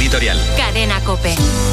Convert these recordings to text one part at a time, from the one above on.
editorial. Cadena COPE.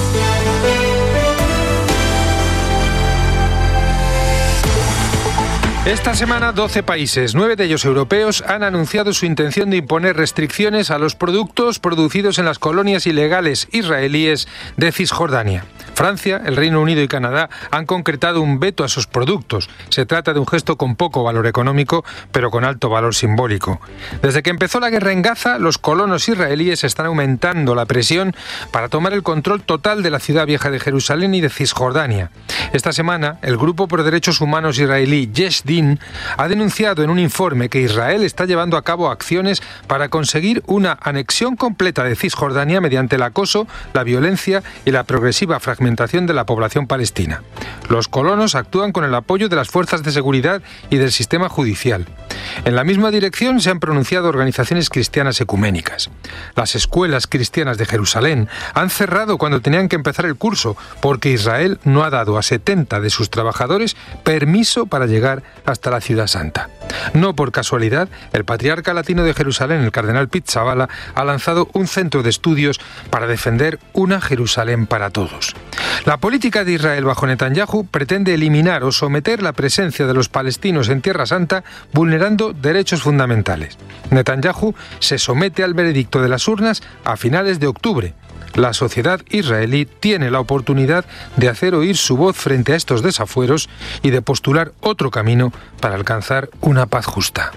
Esta semana 12 países, 9 de ellos europeos, han anunciado su intención de imponer restricciones a los productos producidos en las colonias ilegales israelíes de Cisjordania. Francia, el Reino Unido y Canadá han concretado un veto a esos productos. Se trata de un gesto con poco valor económico, pero con alto valor simbólico. Desde que empezó la guerra en Gaza, los colonos israelíes están aumentando la presión para tomar el control total de la ciudad vieja de Jerusalén y de Cisjordania. Esta semana, el Grupo por Derechos Humanos israelí Yesh Din ha denunciado en un informe que Israel está llevando a cabo acciones para conseguir una anexión completa de Cisjordania mediante el acoso, la violencia y la progresiva fragmentación de la población palestina. Los colonos actúan con el apoyo de las fuerzas de seguridad y del sistema judicial. En la misma dirección se han pronunciado organizaciones cristianas ecuménicas. Las escuelas cristianas de Jerusalén han cerrado cuando tenían que empezar el curso porque Israel no ha dado a 70 de sus trabajadores permiso para llegar hasta la Ciudad Santa. No por casualidad, el patriarca latino de Jerusalén, el cardenal Pizzaballa, ha lanzado un centro de estudios para defender una Jerusalén para todos. La política de Israel bajo Netanyahu pretende eliminar o someter la presencia de los palestinos en Tierra Santa, vulnerando derechos fundamentales. Netanyahu se somete al veredicto de las urnas a finales de octubre. La sociedad israelí tiene la oportunidad de hacer oír su voz frente a estos desafueros y de postular otro camino para alcanzar una paz justa.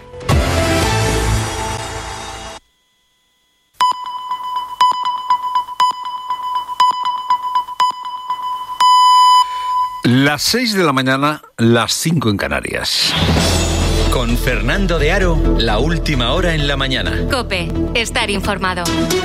Las 6 de la mañana, las 5 en Canarias. Con Fernando de Aro, la última hora en la mañana. COPE, estar informado.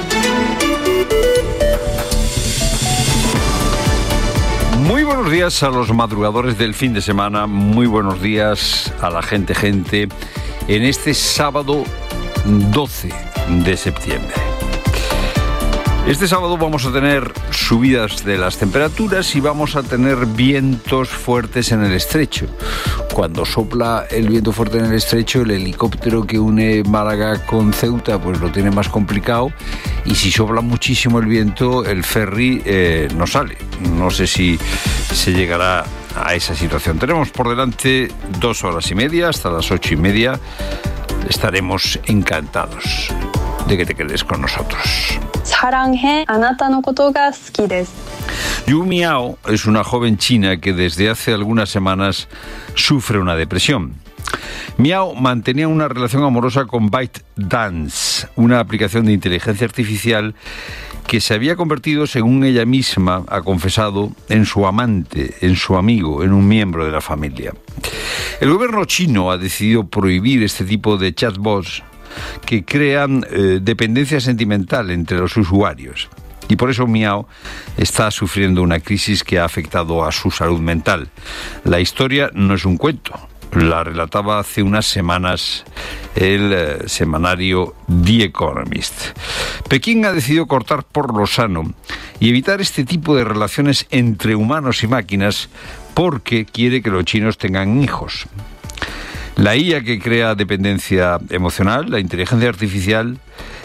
Muy buenos días a los madrugadores del fin de semana, muy buenos días a la gente, en este sábado 12 de septiembre. Este sábado vamos a tener subidas de las temperaturas y vamos a tener vientos fuertes en el estrecho. Cuando sopla el viento fuerte en el estrecho, el helicóptero que une Málaga con Ceuta pues lo tiene más complicado, y si sopla muchísimo el viento, el ferry no sale. No sé si se llegará a esa situación. Tenemos por delante 2 horas y media, hasta las 8:30. Estaremos encantados de que te quedes con nosotros. Yu Miao es una joven china que desde hace algunas semanas sufre una depresión. Miao mantenía una relación amorosa con ByteDance, una aplicación de inteligencia artificial que se había convertido, según ella misma ha confesado, en su amante, en su amigo, en un miembro de la familia. El gobierno chino ha decidido prohibir este tipo de chatbots que crean dependencia sentimental entre los usuarios. Y por eso Miao está sufriendo una crisis que ha afectado a su salud mental. La historia no es un cuento. La relataba hace unas semanas el semanario The Economist. Pekín ha decidido cortar por lo sano y evitar este tipo de relaciones entre humanos y máquinas porque quiere que los chinos tengan hijos. La IA que crea dependencia emocional, la inteligencia artificial,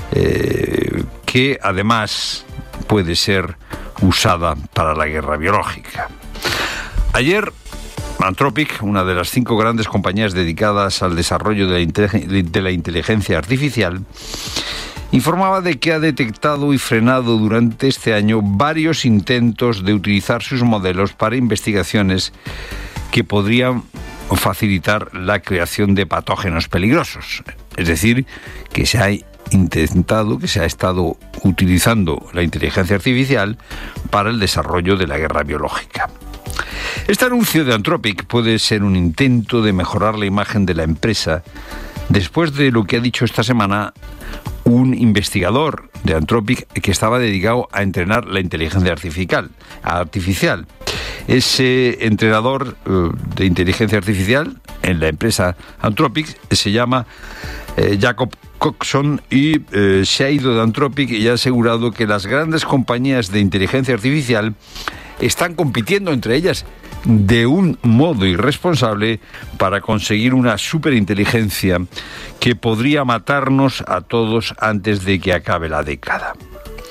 que además puede ser usada para la guerra biológica. Ayer, Anthropic, una de las 5 grandes compañías dedicadas al desarrollo de la inteligencia artificial, informaba de que ha detectado y frenado durante este año varios intentos de utilizar sus modelos para investigaciones que podrían facilitar la creación de patógenos peligrosos. Es decir, que se ha estado utilizando la inteligencia artificial para el desarrollo de la guerra biológica. Este anuncio de Anthropic puede ser un intento de mejorar la imagen de la empresa después de lo que ha dicho esta semana un investigador de Anthropic que estaba dedicado a entrenar la inteligencia artificial. Ese entrenador de inteligencia artificial en la empresa Anthropic se llama Jacob Coxon y se ha ido de Anthropic y ha asegurado que las grandes compañías de inteligencia artificial están compitiendo entre ellas de un modo irresponsable para conseguir una superinteligencia que podría matarnos a todos antes de que acabe la década.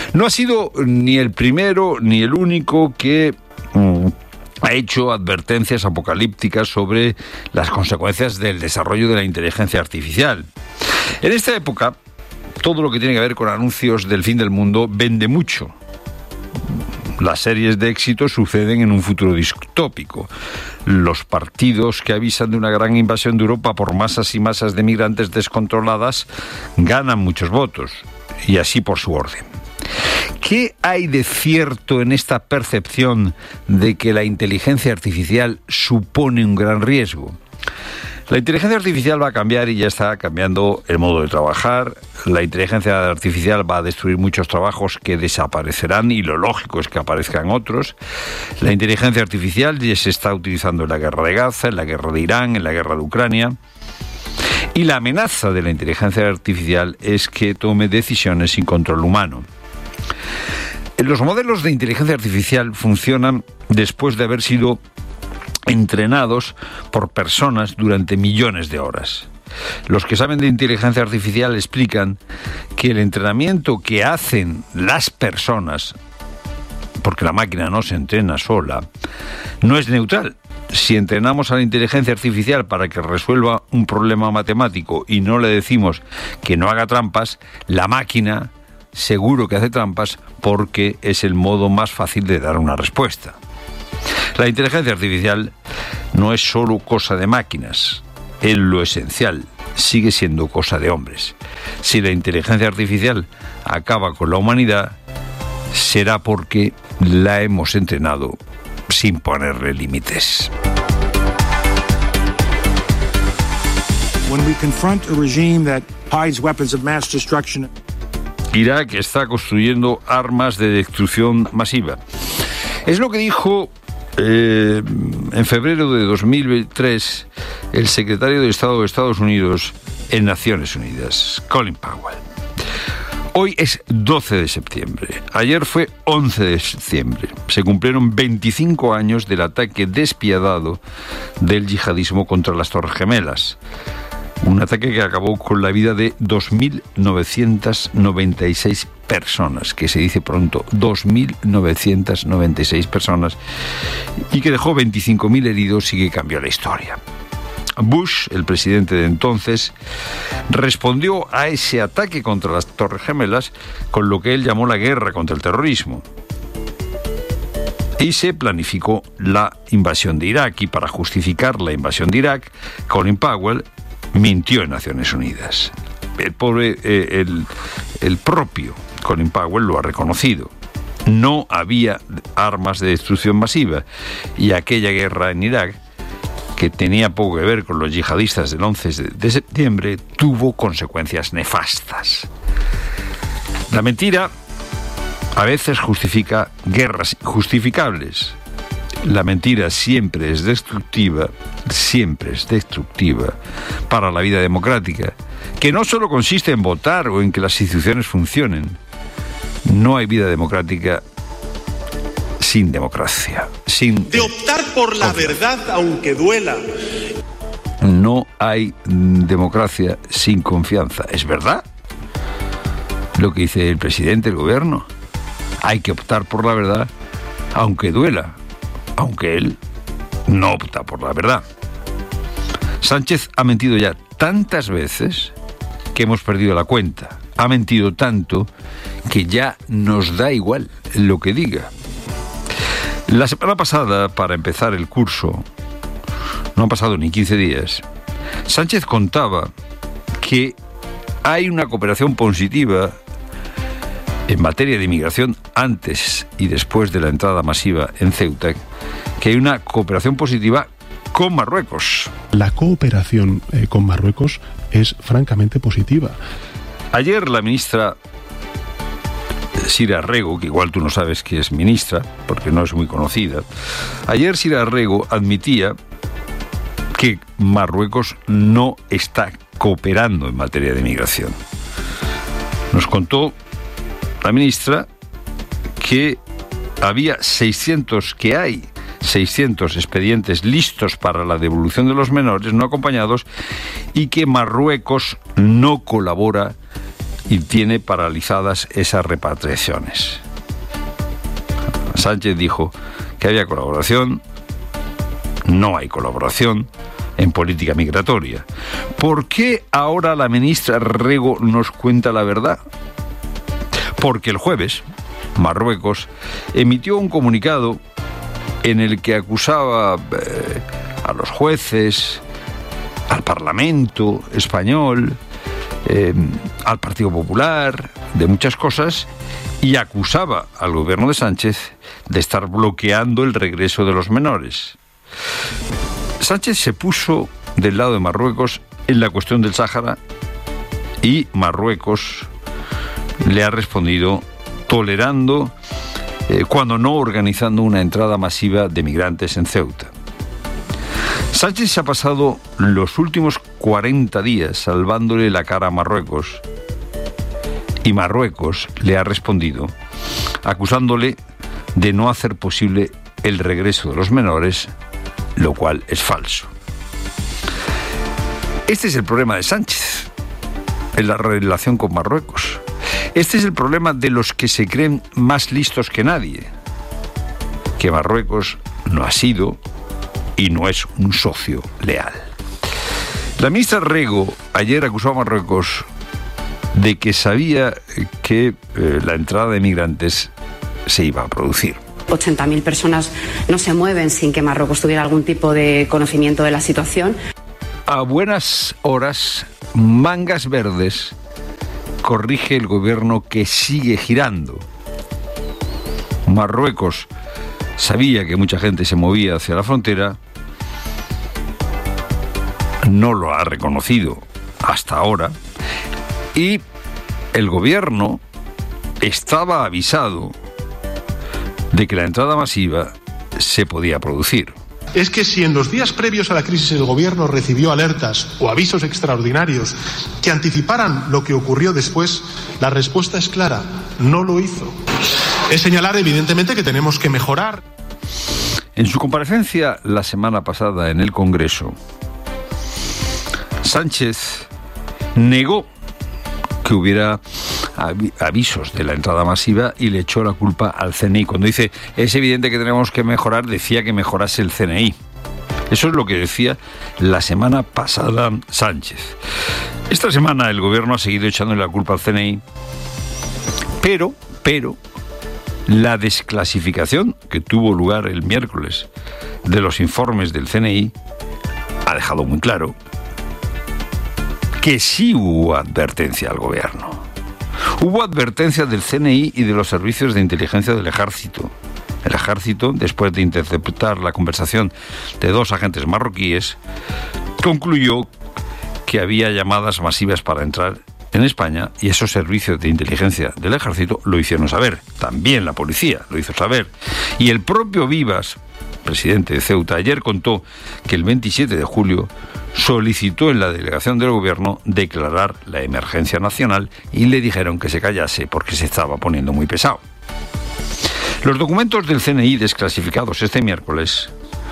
No ha sido ni el primero ni el único que ha hecho advertencias apocalípticas sobre las consecuencias del desarrollo de la inteligencia artificial. En esta época, todo lo que tiene que ver con anuncios del fin del mundo vende mucho. Las series de éxito suceden en un futuro distópico. Los partidos que avisan de una gran invasión de Europa por masas y masas de migrantes descontroladas ganan muchos votos, y así por su orden. ¿Qué hay de cierto en esta percepción de que la inteligencia artificial supone un gran riesgo? La inteligencia artificial va a cambiar y ya está cambiando el modo de trabajar. La inteligencia artificial va a destruir muchos trabajos que desaparecerán y lo lógico es que aparezcan otros. La inteligencia artificial ya se está utilizando en la guerra de Gaza, en la guerra de Irán, en la guerra de Ucrania. Y la amenaza de la inteligencia artificial es que tome decisiones sin control humano. Los modelos de inteligencia artificial funcionan después de haber sido entrenados por personas durante millones de horas. Los que saben de inteligencia artificial explican que el entrenamiento que hacen las personas, porque la máquina no se entrena sola, no es neutral. Si entrenamos a la inteligencia artificial para que resuelva un problema matemático y no le decimos que no haga trampas, la máquina seguro que hace trampas porque es el modo más fácil de dar una respuesta. La inteligencia artificial no es solo cosa de máquinas, es lo esencial, sigue siendo cosa de hombres. Si la inteligencia artificial acaba con la humanidad, será porque la hemos entrenado sin ponerle límites. When we confront a regime that hides weapons of mass destruction. Irak está construyendo armas de destrucción masiva. Es lo que dijo en febrero de 2003 el secretario de Estado de Estados Unidos en Naciones Unidas, Colin Powell. Hoy es 12 de septiembre. Ayer fue 11 de septiembre. Se cumplieron 25 años del ataque despiadado del yihadismo contra las Torres Gemelas. Un ataque que acabó con la vida de 2.996 personas, que se dice pronto, 2.996 personas, y que dejó 25.000 heridos y que cambió la historia. Bush, el presidente de entonces, respondió a ese ataque contra las Torres Gemelas con lo que él llamó la guerra contra el terrorismo. Y se planificó la invasión de Irak, y para justificar la invasión de Irak, Colin Powell mintió en Naciones Unidas. El propio Colin Powell lo ha reconocido. No había armas de destrucción masiva, y aquella guerra en Irak, que tenía poco que ver con los yihadistas del 11 de septiembre, tuvo consecuencias nefastas. La mentira a veces justifica guerras injustificables. La mentira siempre es destructiva para la vida democrática, que no solo consiste en votar o en que las instituciones funcionen. No hay vida democrática sin democracia, de optar por la verdad aunque duela. No hay democracia sin confianza. ¿Es verdad lo que dice el presidente del gobierno? Hay que optar por la verdad aunque duela, aunque él no opta por la verdad. Sánchez ha mentido ya tantas veces que hemos perdido la cuenta. Ha mentido tanto que ya nos da igual lo que diga. La semana pasada, para empezar el curso, no han pasado ni 15 días, Sánchez contaba que hay una cooperación positiva en materia de inmigración antes y después de la entrada masiva en Ceuta, que hay una cooperación positiva con Marruecos. La cooperación con Marruecos es francamente positiva. Ayer la ministra Sira Rego, que igual tú no sabes que es ministra, porque no es muy conocida, ayer Sira Rego admitía que Marruecos no está cooperando en materia de migración. Nos contó la ministra que hay 600 expedientes listos para la devolución de los menores no acompañados y que Marruecos no colabora y tiene paralizadas esas repatriaciones. Sánchez dijo que había colaboración. No hay colaboración en política migratoria. ¿Por qué ahora la ministra Rego nos cuenta la verdad? Porque el jueves Marruecos emitió un comunicado en el que acusaba a los jueces, al Parlamento español, al Partido Popular, de muchas cosas, y acusaba al gobierno de Sánchez de estar bloqueando el regreso de los menores. Sánchez se puso del lado de Marruecos en la cuestión del Sáhara y Marruecos le ha respondido tolerando, cuando no organizando una entrada masiva de migrantes en Ceuta. Sánchez se ha pasado los últimos 40 días salvándole la cara a Marruecos y Marruecos le ha respondido acusándole de no hacer posible el regreso de los menores, lo cual es falso. Este es el problema de Sánchez en la relación con Marruecos. Este es el problema de los que se creen más listos que nadie, que Marruecos no ha sido y no es un socio leal. La ministra Rego ayer acusó a Marruecos de que sabía que la entrada de migrantes se iba a producir. 80.000 personas no se mueven sin que Marruecos tuviera algún tipo de conocimiento de la situación. A buenas horas, Mangas Verdes corrige el gobierno que sigue girando. Marruecos sabía que mucha gente se movía hacia la frontera, no lo ha reconocido hasta ahora, y el gobierno estaba avisado de que la entrada masiva se podía producir. Es que si en los días previos a la crisis el gobierno recibió alertas o avisos extraordinarios que anticiparan lo que ocurrió después, la respuesta es clara: no lo hizo. Es señalar evidentemente que tenemos que mejorar. En su comparecencia la semana pasada en el Congreso, Sánchez negó que hubiera avisos de la entrada masiva y le echó la culpa al CNI. Cuando dice es evidente que tenemos que mejorar, decía que mejorase el CNI. Eso es lo que decía la semana pasada Sánchez. Esta semana el gobierno ha seguido echándole la culpa al CNI, pero la desclasificación que tuvo lugar el miércoles de los informes del CNI ha dejado muy claro que sí hubo advertencia al gobierno. Hubo advertencia del CNI y de los servicios de inteligencia del Ejército. El Ejército, después de interceptar la conversación de 2 agentes marroquíes, concluyó que había llamadas masivas para entrar en España y esos servicios de inteligencia del Ejército lo hicieron saber. También la policía lo hizo saber. Y el propio Vivas, presidente de Ceuta, ayer contó que el 27 de julio solicitó en la delegación del gobierno declarar la emergencia nacional y le dijeron que se callase porque se estaba poniendo muy pesado. Los documentos del CNI desclasificados este miércoles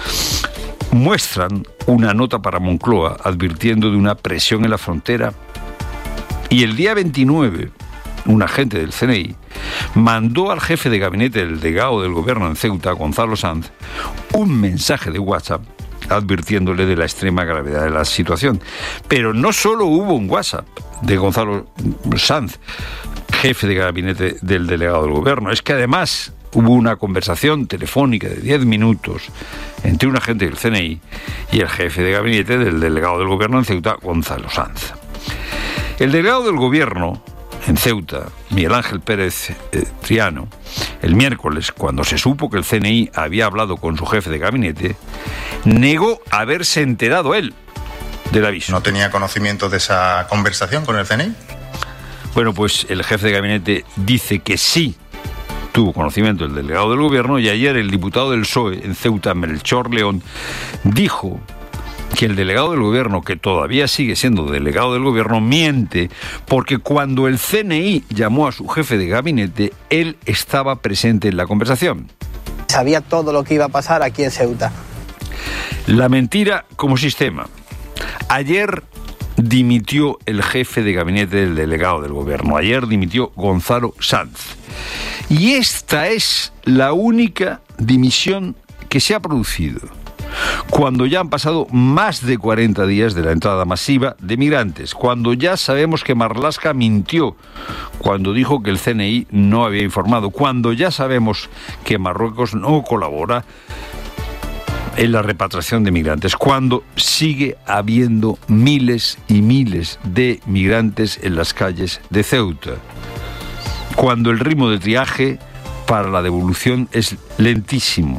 muestran una nota para Moncloa advirtiendo de una presión en la frontera, y el día 29 un agente del CNI mandó al jefe de gabinete del delegado del gobierno en Ceuta, Gonzalo Sanz, un mensaje de WhatsApp advirtiéndole de la extrema gravedad de la situación. Pero no solo hubo un WhatsApp de Gonzalo Sanz, jefe de gabinete del delegado del gobierno, es que además hubo una conversación telefónica de 10 minutos entre un agente del CNI y el jefe de gabinete del delegado del gobierno en Ceuta, Gonzalo Sanz. El delegado del gobierno en Ceuta, Miguel Ángel Pérez Triano, el miércoles, cuando se supo que el CNI había hablado con su jefe de gabinete, negó haberse enterado él del aviso. ¿No tenía conocimiento de esa conversación con el CNI? Bueno, pues el jefe de gabinete dice que sí tuvo conocimiento del delegado del gobierno, y ayer el diputado del PSOE en Ceuta, Melchor León, dijo que el delegado del gobierno, que todavía sigue siendo delegado del gobierno, miente, porque cuando el CNI llamó a su jefe de gabinete, él estaba presente en la conversación. Sabía todo lo que iba a pasar aquí en Ceuta. La mentira como sistema. Ayer dimitió el jefe de gabinete del delegado del gobierno. Ayer dimitió Gonzalo Sanz. Y esta es la única dimisión que se ha producido cuando ya han pasado más de 40 días de la entrada masiva de migrantes, cuando ya sabemos que Marlaska mintió cuando dijo que el CNI no había informado, cuando ya sabemos que Marruecos no colabora en la repatriación de migrantes, cuando sigue habiendo miles y miles de migrantes en las calles de Ceuta, cuando el ritmo de triaje para la devolución es lentísimo.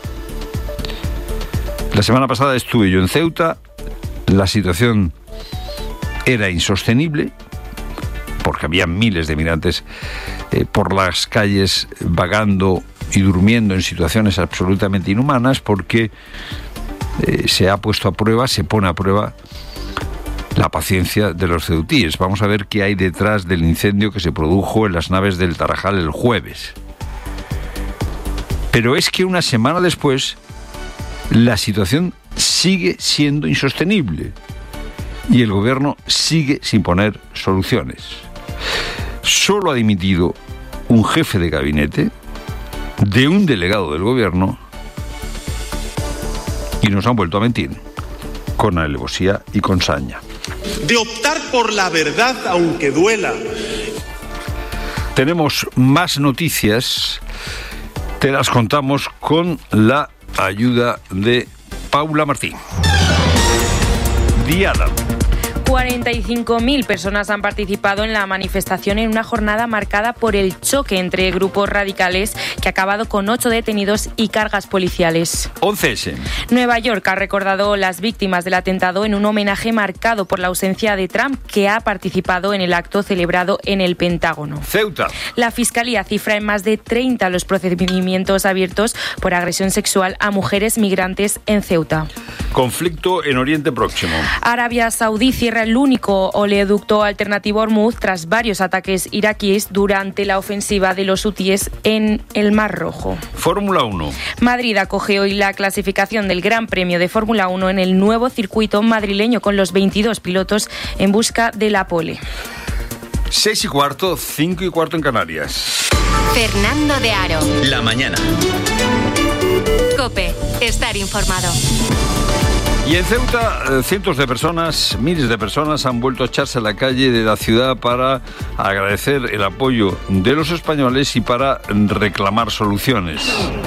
La semana pasada estuve yo en Ceuta, la situación era insostenible porque había miles de migrantes por las calles vagando y durmiendo en situaciones absolutamente inhumanas, porque se pone a prueba la paciencia de los ceutíes. Vamos a ver qué hay detrás del incendio que se produjo en las naves del Tarajal el jueves. Pero es que una semana después la situación sigue siendo insostenible y el gobierno sigue sin poner soluciones. Solo ha dimitido un jefe de gabinete de un delegado del gobierno y nos han vuelto a mentir con alevosía y con saña. De optar por la verdad aunque duela. Tenemos más noticias, te las contamos con la ayuda de Paula Martín. Diada. 45.000 personas han participado en la manifestación en una jornada marcada por el choque entre grupos radicales que ha acabado con 8 detenidos y cargas policiales. 11S. Nueva York ha recordado las víctimas del atentado en un homenaje marcado por la ausencia de Trump, que ha participado en el acto celebrado en el Pentágono. Ceuta. La Fiscalía cifra en más de 30 los procedimientos abiertos por agresión sexual a mujeres migrantes en Ceuta. Conflicto en Oriente Próximo. Arabia Saudí cierra el único oleoducto alternativo Hormuz tras varios ataques iraquíes durante la ofensiva de los hutíes en el Mar Rojo. Fórmula 1. Madrid acoge hoy la clasificación del Gran Premio de Fórmula 1 en el nuevo circuito madrileño, con los 22 pilotos en busca de la pole. 6:15, 5:15 en Canarias. Fernando de Aro. La mañana. COPE. Estar informado. Y en Ceuta, cientos de personas, miles de personas han vuelto a echarse a la calle de la ciudad para agradecer el apoyo de los españoles y para reclamar soluciones.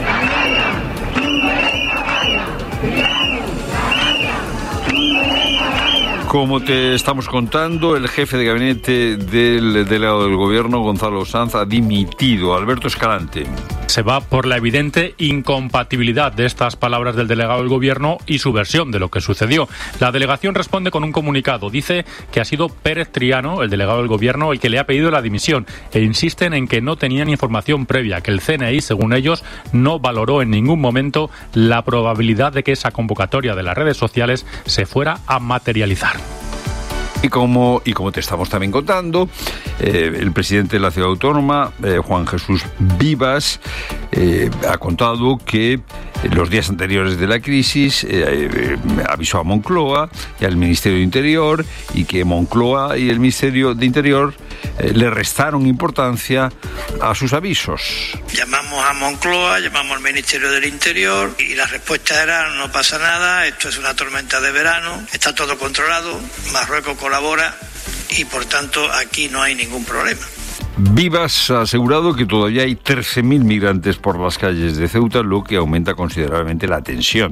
Como te estamos contando, el jefe de gabinete del delegado del gobierno, Gonzalo Sanz, ha dimitido. Alberto Escalante. Se va por la evidente incompatibilidad de estas palabras del delegado del gobierno y su versión de lo que sucedió. La delegación responde con un comunicado. Dice que ha sido Pérez Triano, el delegado del gobierno, el que le ha pedido la dimisión, e insisten en que no tenían información previa, que el CNI, según ellos, no valoró en ningún momento la probabilidad de que esa convocatoria de las redes sociales se fuera a materializar. Y como te estamos también contando, el presidente de la ciudad autónoma, Juan Jesús Vivas, ha contado que los días anteriores de la crisis avisó a Moncloa y al Ministerio de Interior, y que Moncloa y el Ministerio de Interior le restaron importancia a sus avisos. Llamamos a Moncloa, llamamos al Ministerio del Interior y la respuesta era: no pasa nada, esto es una tormenta de verano, está todo controlado, Marruecos colabora y por tanto aquí no hay ningún problema. Vivas ha asegurado que todavía hay 13.000 migrantes por las calles de Ceuta, lo que aumenta considerablemente la tensión.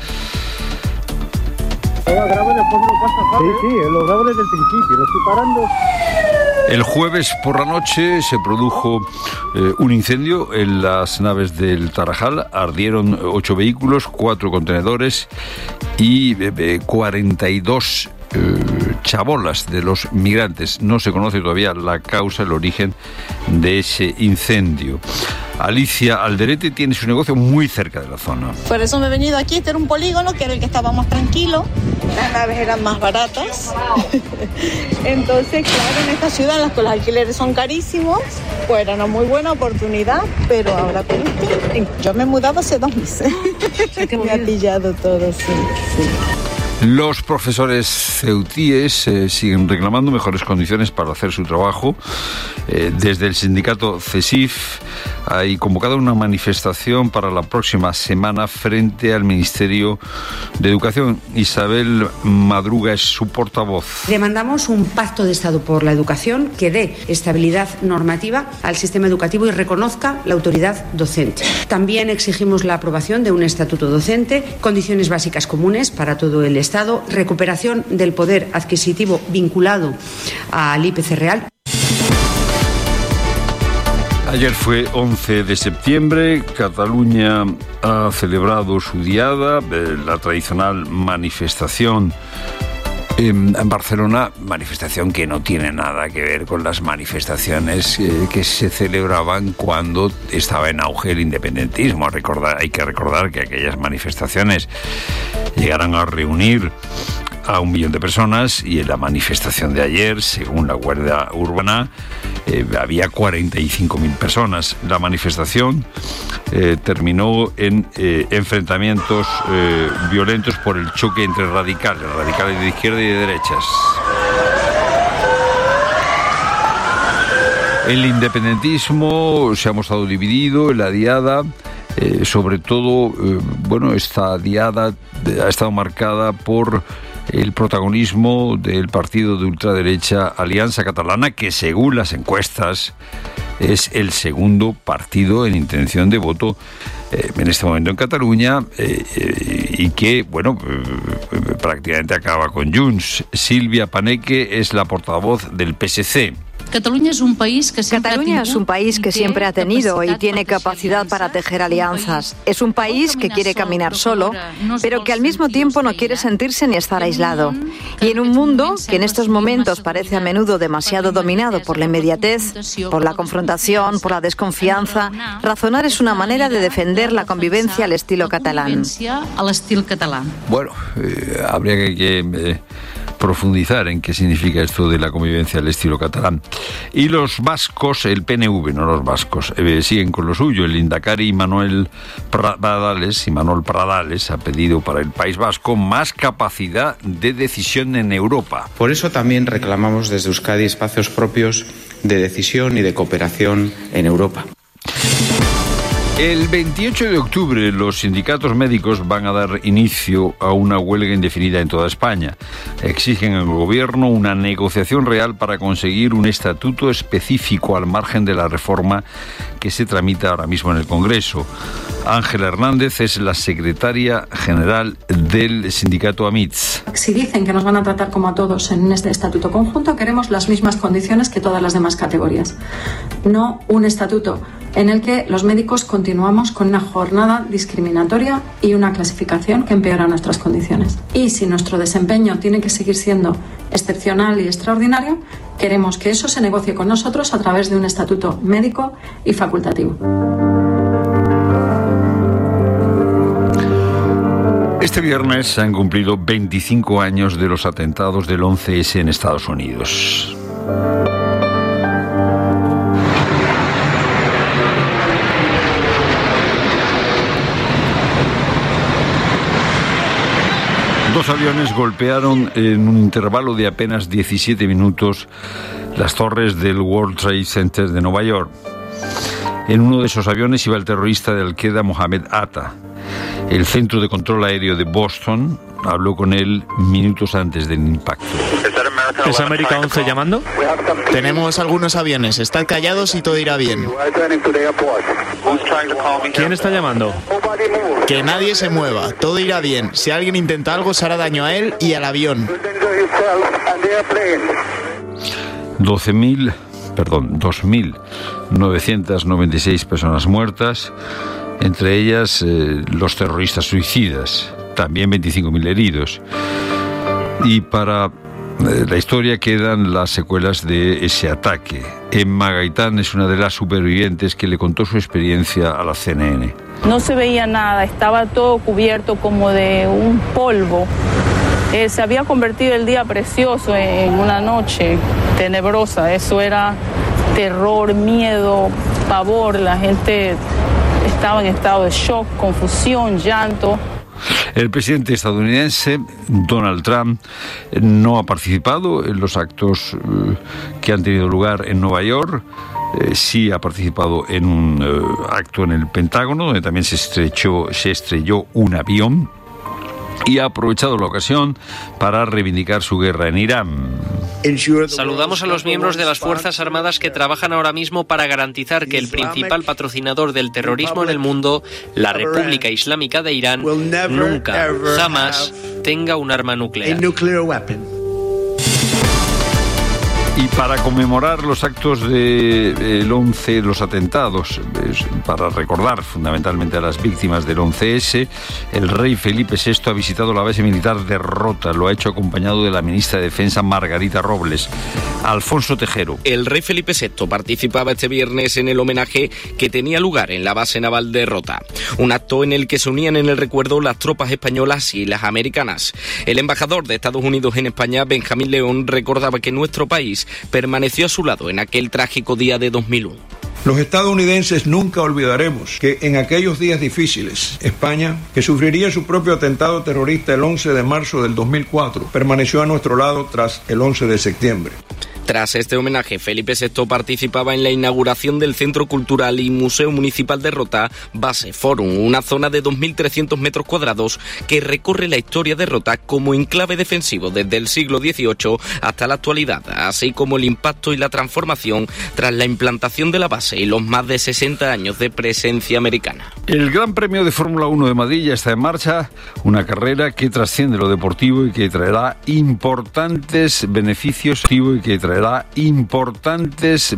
Sí, lo grabo desde el principio, lo estoy parando. El jueves por la noche se produjo un incendio en las naves del Tarajal. Ardieron 8 vehículos, 4 contenedores y 42 chabolas de los migrantes. No se conoce todavía la causa, el origen de ese incendio. Alicia Alderete tiene su negocio muy cerca de la zona. Por eso me he venido aquí. Este era un polígono que era el que estaba más tranquilo. Las naves eran más baratas. Entonces, claro, en esta ciudad en las que los alquileres son carísimos, pues era una muy buena oportunidad, pero ahora yo me he mudado hace 2 meses. Me ha pillado todo, sí. Los profesores ceutíes siguen reclamando mejores condiciones para hacer su trabajo. Desde el sindicato CESIF hay convocado una manifestación para la próxima semana frente al Ministerio de Educación. Isabel Madruga es su portavoz. Demandamos un pacto de Estado por la educación que dé estabilidad normativa al sistema educativo y reconozca la autoridad docente. También exigimos la aprobación de un estatuto docente, condiciones básicas comunes para todo el Estado, recuperación del poder adquisitivo vinculado al IPC real. Ayer fue 11 de septiembre, Cataluña ha celebrado su diada, la tradicional manifestación en Barcelona, manifestación que no tiene nada que ver con las manifestaciones que se celebraban cuando estaba en auge el independentismo. Hay que recordar que aquellas manifestaciones llegaron a reunir a 1 millón de personas y en la manifestación de ayer, según la Guardia Urbana, había 45.000 personas. La manifestación terminó en enfrentamientos violentos por el choque entre radicales de izquierda y de derechas. El independentismo se ha mostrado dividido en la diada. Sobre todo, esta diada ha estado marcada por el protagonismo del partido de ultraderecha Alianza Catalana, que según las encuestas es el segundo partido en intención de voto en este momento en Cataluña y que, prácticamente acaba con Junts. Silvia Paneque es la portavoz del PSC. Cataluña es un país que siempre ha tenido y tiene capacidad para tejer alianzas. Es un país que quiere caminar solo, pero que al mismo tiempo no quiere sentirse ni estar aislado. Y en un mundo que en estos momentos parece a menudo demasiado dominado por la inmediatez, por la confrontación, por la desconfianza, razonar es una manera de defender la convivencia al estilo catalán. Bueno, habría que profundizar en qué significa esto de la convivencia al estilo catalán. Y los vascos, el PNV, no los vascos, siguen con lo suyo. El Lehendakari Manuel Pradales ha pedido para el País Vasco más capacidad de decisión en Europa. Por eso también reclamamos desde Euskadi espacios propios de decisión y de cooperación en Europa. El 28 de octubre los sindicatos médicos van a dar inicio a una huelga indefinida en toda España. Exigen al gobierno una negociación real para conseguir un estatuto específico al margen de la reforma que se tramita ahora mismo en el Congreso. Ángela Hernández es la secretaria general del sindicato AMITS. Si dicen que nos van a tratar como a todos en este estatuto conjunto, queremos las mismas condiciones que todas las demás categorías. No un estatuto en el que los médicos continuamos con una jornada discriminatoria y una clasificación que empeora nuestras condiciones. Y si nuestro desempeño tiene que seguir siendo excepcional y extraordinario, queremos que eso se negocie con nosotros a través de un estatuto médico y facultativo. Este viernes se han cumplido 25 años de los atentados del 11S en Estados Unidos. Dos aviones golpearon en un intervalo de apenas 17 minutos las torres del World Trade Center de Nueva York. En uno de esos aviones iba el terrorista de Al-Qaeda Mohamed Atta. El Centro de Control Aéreo de Boston habló con él minutos antes del impacto. ¿Es América 11 llamando? Tenemos algunos aviones. Estad callados y todo irá bien. ¿Quién está llamando? Que nadie se mueva. Todo irá bien. Si alguien intenta algo, se hará daño a él y al avión. 2.996 personas muertas, entre ellas los terroristas suicidas, también 25.000 heridos. Y para la historia quedan las secuelas de ese ataque. Emma Gaitán es una de las supervivientes que le contó su experiencia a la CNN. No se veía nada, estaba todo cubierto como de un polvo. Se había convertido el día precioso en una noche tenebrosa. Eso era terror, miedo, pavor. La gente estaba en estado de shock, confusión, llanto. El presidente estadounidense, Donald Trump, no ha participado en los actos que han tenido lugar en Nueva York. Sí ha participado en un acto en el Pentágono, donde también se estrelló un avión, y ha aprovechado la ocasión para reivindicar su guerra en Irán. Saludamos a los miembros de las Fuerzas Armadas que trabajan ahora mismo para garantizar que el principal patrocinador del terrorismo en el mundo, la República Islámica de Irán, nunca, jamás tenga un arma nuclear. Y para conmemorar los actos del 11, los atentados, para recordar fundamentalmente a las víctimas del 11S, el rey Felipe VI ha visitado la base militar de Rota. Lo ha hecho acompañado de la ministra de Defensa Margarita Robles. Alfonso Tejero. El rey Felipe VI participaba este viernes en el homenaje que tenía lugar en la base naval de Rota. Un acto en el que se unían en el recuerdo las tropas españolas y las americanas. El embajador de Estados Unidos en España, Benjamín León, recordaba que nuestro país permaneció a su lado en aquel trágico día de 2001. Los estadounidenses nunca olvidaremos que en aquellos días difíciles, España, que sufriría su propio atentado terrorista el 11 de marzo del 2004, permaneció a nuestro lado tras el 11 de septiembre. Tras este homenaje, Felipe VI participaba en la inauguración del Centro Cultural y Museo Municipal de Rota, Base Forum, una zona de 2.300 metros cuadrados que recorre la historia de Rota como enclave defensivo desde el siglo XVIII hasta la actualidad, así como el impacto y la transformación tras la implantación de la base y los más de 60 años de presencia americana. El Gran Premio de Fórmula 1 de Madrid ya está en marcha, una carrera que trasciende lo deportivo y que traerá importantes beneficios